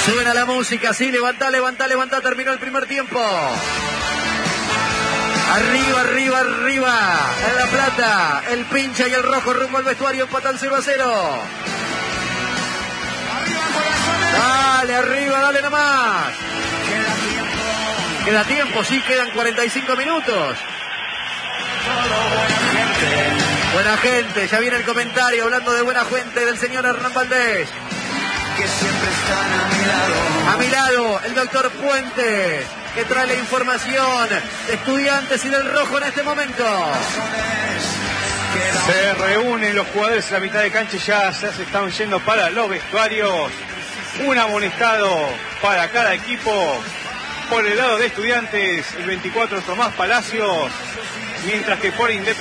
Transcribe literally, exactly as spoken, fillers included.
Suena la música, sí, levantá, levantá, levantá, terminó el primer tiempo. Arriba, arriba, arriba, en La Plata, el pincha y el rojo rumbo al vestuario, empatan cero a cero. Dale, arriba, dale nomás. Queda tiempo, sí, quedan cuarenta y cinco minutos. Buena gente, ya viene el comentario hablando de buena gente del señor Hernán Valdés. Que siempre están a mi lado. A mi lado, el doctor Puente, que trae la información de Estudiantes y del rojo en este momento. Se reúnen los jugadores en la mitad de cancha y ya se están yendo para los vestuarios. Un amonestado para cada equipo. Por el lado de Estudiantes, el veinticuatro Tomás Palacios, mientras que por Independiente